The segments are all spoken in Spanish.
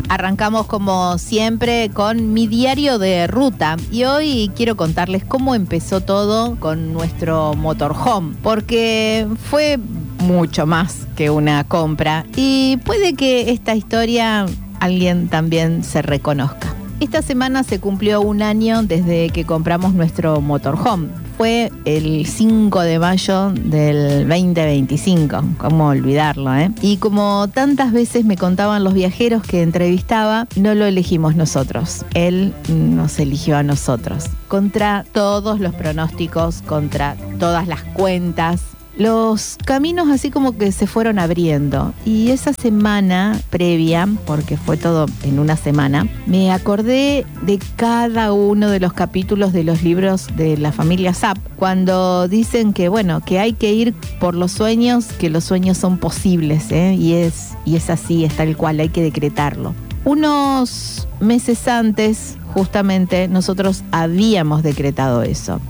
Arrancamos como siempre con mi diario de ruta y hoy quiero contarles cómo empezó todo con nuestro motorhome, porque fue mucho más que una compra y puede que esta historia alguien también se reconozca. Esta semana se cumplió un año desde que compramos nuestro motorhome. Fue el 5 de mayo del 2025, cómo olvidarlo, ¿eh? Y como tantas veces me contaban los viajeros que entrevistaba, no lo elegimos nosotros. Él nos eligió a nosotros. Contra todos los pronósticos, contra todas las cuentas, los caminos así como que se fueron abriendo. Y esa semana previa, porque fue todo en una semana, me acordé de cada uno de los capítulos de los libros de la familia Zapp, cuando dicen que, bueno, que hay que ir por los sueños, que los sueños son posibles, ¿eh? Y es así, es tal cual, hay que decretarlo. Unos meses antes, justamente, nosotros habíamos decretado eso,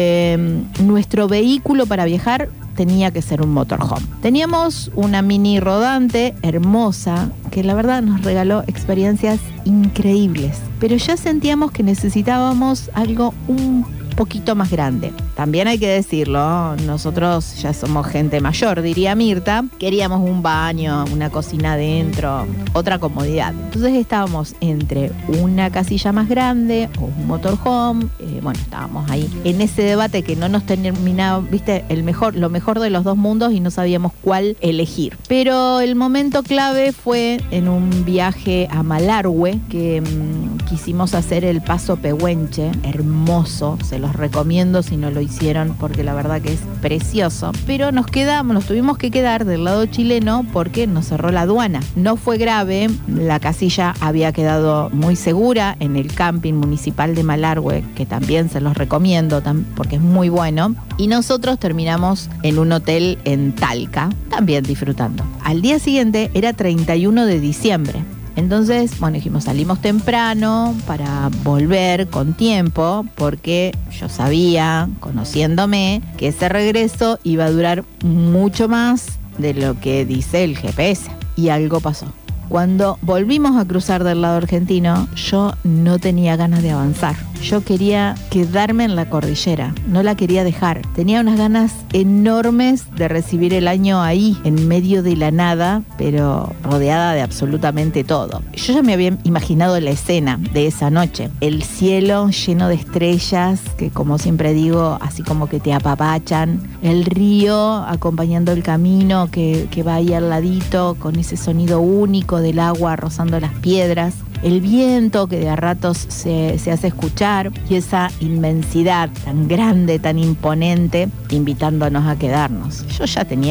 que nuestro vehículo para viajar tenía que ser un motorhome. Teníamos una mini rodante hermosa que la verdad nos regaló experiencias increíbles, pero ya sentíamos que necesitábamos algo un poquito más grande. También hay que decirlo, nosotros ya somos gente mayor, diría Mirta. Queríamos un baño, una cocina adentro, otra comodidad. Entonces estábamos entre una casilla más grande o un motorhome. Bueno, estábamos ahí en ese debate que no nos terminaba, viste, lo mejor de los dos mundos y no sabíamos cuál elegir. Pero el momento clave fue en un viaje a Malargüe que quisimos hacer el Paso Pehuenche, hermoso, se los recomiendo si no lo hicieron porque la verdad que es precioso, pero nos tuvimos que quedar del lado chileno porque nos cerró la aduana. No fue grave, la casilla había quedado muy segura en el camping municipal de Malargüe, que también se los recomiendo porque es muy bueno, y nosotros terminamos en un hotel en Talca, también disfrutando. Al día siguiente era 31 de diciembre. Entonces, bueno, dijimos, salimos temprano para volver con tiempo, porque yo sabía, conociéndome, que ese regreso iba a durar mucho más de lo que dice el GPS. Y algo pasó. Cuando volvimos a cruzar del lado argentino, yo no tenía ganas de avanzar. Yo quería quedarme en la cordillera, no la quería dejar. Tenía unas ganas enormes de recibir el año ahí, en medio de la nada, pero rodeada de absolutamente todo. Yo ya me había imaginado la escena de esa noche. El cielo lleno de estrellas, que como siempre digo, así como que te apapachan. El río acompañando el camino que va ahí al ladito, con ese sonido único del agua rozando las piedras. El viento que de a ratos se hace escuchar y esa inmensidad tan grande, tan imponente, invitándonos a quedarnos. Yo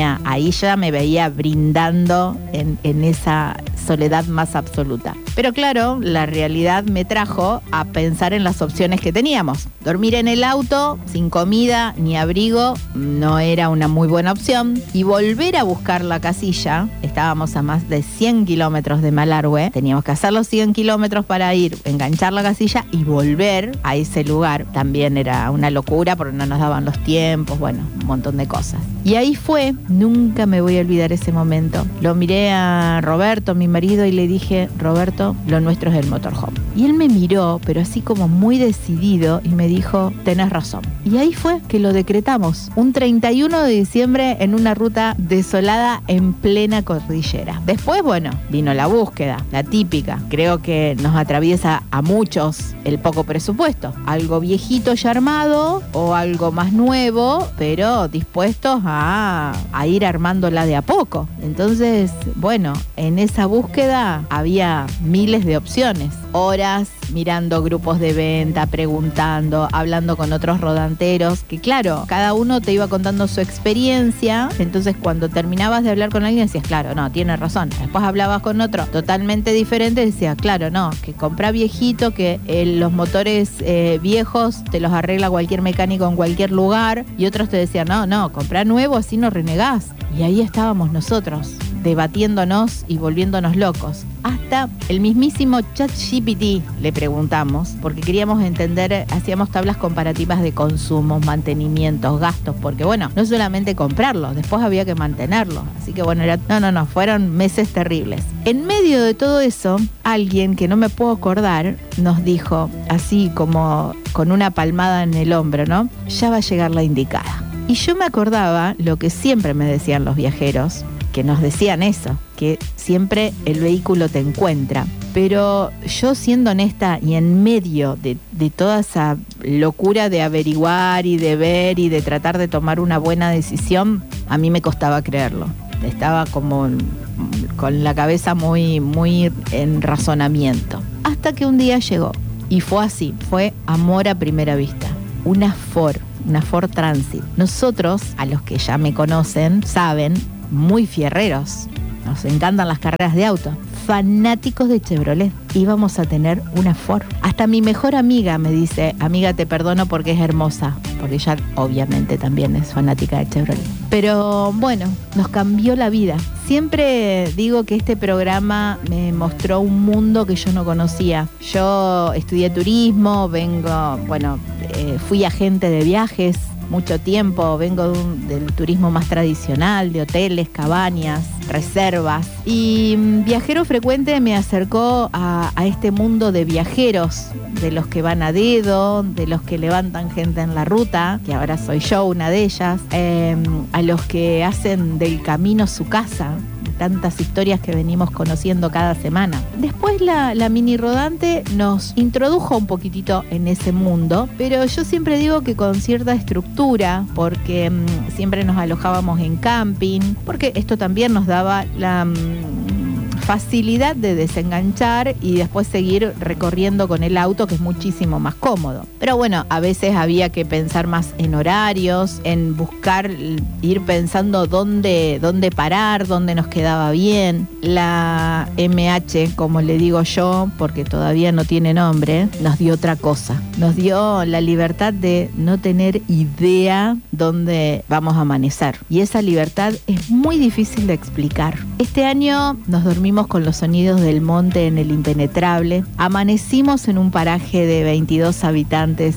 ya me veía brindando en esa soledad más absoluta. Pero claro, la realidad me trajo a pensar en las opciones que teníamos. Dormir en el auto, sin comida ni abrigo, no era una muy buena opción. Y volver a buscar la casilla, estábamos a más de 100 kilómetros de Malargüe, teníamos que hacer los 100 kilómetros para ir, enganchar la casilla y volver a ese lugar. También era una locura porque no nos daban los tiempos, bueno, un montón de cosas. Y ahí fue, nunca me voy a olvidar ese momento. Lo miré a Roberto, mi marido, y le dije, Roberto, lo nuestro es el motorhome. Y él me miró, pero así como muy decidido, y me dijo, tenés razón. Y ahí fue que lo decretamos. Un 31 de diciembre en una ruta desolada en plena cordillera. Después, bueno, vino la búsqueda, la típica. Creo que nos atraviesa a muchos el poco presupuesto. Algo viejito ya armado o algo más nuevo, pero dispuestos a ir armándola de a poco. Entonces, bueno, en esa búsqueda había miles de opciones. Horas mirando grupos de venta, preguntando, hablando con otros rodanteros, que claro, cada uno te iba contando su experiencia. Entonces cuando terminabas de hablar con alguien decías, claro, no, tiene razón. Después hablabas con otro totalmente diferente y decías, claro, no, que comprá viejito, que los motores viejos te los arregla cualquier mecánico en cualquier lugar. Y otros te decían, no, comprá nuevo, así no renegás. Y ahí estábamos nosotros, debatiéndonos y volviéndonos locos. Hasta el mismísimo ChatGPT le preguntamos, porque queríamos entender, hacíamos tablas comparativas de consumos, mantenimientos, gastos, porque bueno, no solamente comprarlos, después había que mantenerlos. Así que bueno, fueron meses terribles. En medio de todo eso, alguien que no me puedo acordar nos dijo, así como con una palmada en el hombro, ¿no? Ya va a llegar la indicada. Y yo me acordaba lo que siempre me decían los viajeros, que nos decían eso, que siempre el vehículo te encuentra. Pero yo, siendo honesta y en medio de toda esa locura de averiguar y de ver y de tratar de tomar una buena decisión, a mí me costaba creerlo. Estaba como con la cabeza muy en razonamiento. Hasta que un día llegó. Y fue así, fue amor a primera vista. Una Ford Transit. Nosotros, a los que ya me conocen, saben, muy fierreros. Nos encantan las carreras de auto. Fanáticos de Chevrolet. Íbamos a tener una Ford. Hasta mi mejor amiga me dice, amiga, te perdono porque es hermosa. Porque ella obviamente también es fanática de Chevrolet. Pero bueno, nos cambió la vida. Siempre digo que este programa me mostró un mundo que yo no conocía. Yo estudié turismo, fui agente de viajes mucho tiempo, vengo del turismo más tradicional, de hoteles, cabañas, reservas. Y Viajero Frecuente me acercó a este mundo de viajeros, de los que van a dedo, de los que levantan gente en la ruta, que ahora soy yo una de ellas, a los que hacen del camino su casa, tantas historias que venimos conociendo cada semana. Después la mini rodante nos introdujo un poquitito en ese mundo, pero yo siempre digo que con cierta estructura, porque siempre nos alojábamos en camping, porque esto también nos daba la facilidad de desenganchar y después seguir recorriendo con el auto, que es muchísimo más cómodo. Pero bueno, a veces había que pensar más en horarios, en buscar, ir pensando dónde parar, dónde nos quedaba bien. La MH, como le digo yo, porque todavía no tiene nombre, nos dio otra cosa. Nos dio la libertad de no tener idea dónde vamos a amanecer. Y esa libertad es muy difícil de explicar. Este año nos dormimos con los sonidos del monte en el impenetrable. Amanecimos en un paraje de 22 habitantes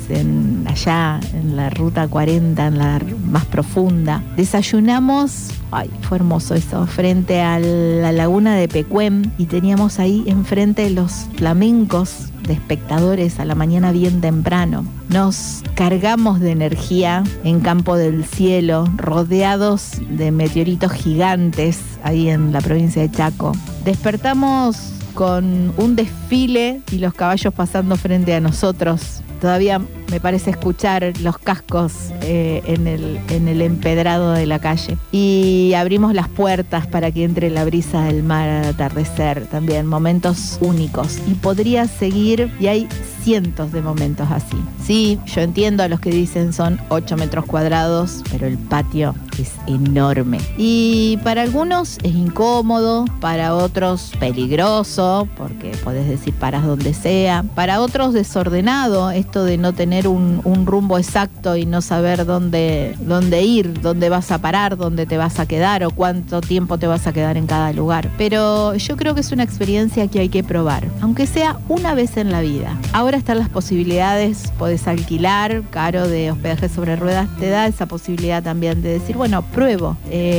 allá en la ruta 40, en la más profunda. Desayunamos, fue hermoso eso, frente a la laguna de Pecuén, y teníamos ahí enfrente los flamencos de espectadores a la mañana bien temprano. Nos cargamos de energía en Campo del Cielo, rodeados de meteoritos gigantes ahí en la provincia de Chaco. Despertamos con un desfile y los caballos pasando frente a nosotros. Todavía me parece escuchar los cascos en el empedrado de la calle. Y abrimos las puertas para que entre la brisa del mar al atardecer. También momentos únicos. Y podría seguir, y hay cientos de momentos así. Sí, yo entiendo a los que dicen son 8 metros cuadrados, pero el patio es enorme. Y para algunos es incómodo, para otros peligroso, porque podés decir paras donde sea. Para otros desordenado, esto de no tener un rumbo exacto y no saber dónde ir, dónde vas a parar, dónde te vas a quedar o cuánto tiempo te vas a quedar en cada lugar. Pero yo creo que es una experiencia que hay que probar, aunque sea una vez en la vida. Ahora están las posibilidades, podés alquilar, Caro de Hospedaje sobre Ruedas te da esa posibilidad también de decir, bueno, pruebo,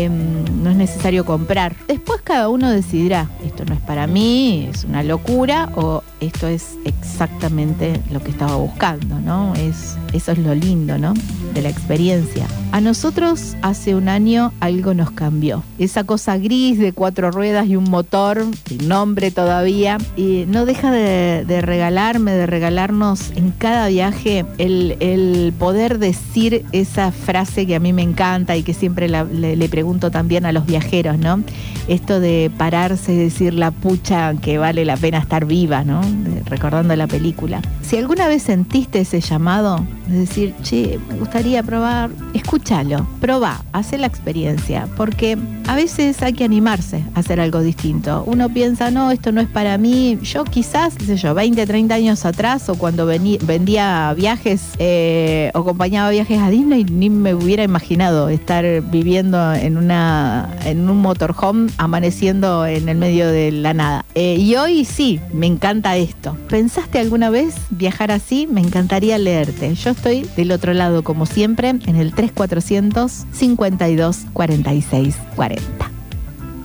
no es necesario comprar. Después cada uno decidirá, esto no es para mí, es una locura, o esto es exactamente lo que estaba buscando, ¿no? Eso es lo lindo, ¿no?, de la experiencia. A nosotros hace un año algo nos cambió. Esa cosa gris de 4 ruedas y un motor, sin nombre todavía, y no deja de regalarnos en cada viaje el poder decir esa frase que a mí me encanta y que siempre le pregunto también a los viajeros, ¿no? Esto de pararse y decir la pucha que vale la pena estar viva, ¿no? Recordando la película. Si alguna vez sentiste ese llamado, Es decir, che, me gustaría probar. Escúchalo, probá, hacé la experiencia, porque a veces hay que animarse a hacer algo distinto. Uno piensa, no, esto no es para mí. Yo quizás, qué sé yo, 20, 30 años atrás, o cuando vendía viajes o acompañaba viajes a Disney, ni me hubiera imaginado estar viviendo en un motorhome, amaneciendo en el medio de la nada. Y hoy sí, me encanta esto. ¿Pensaste alguna vez viajar así? Me encantaría leerte. Yo estoy del otro lado, como siempre, en el 3400 52 46 40.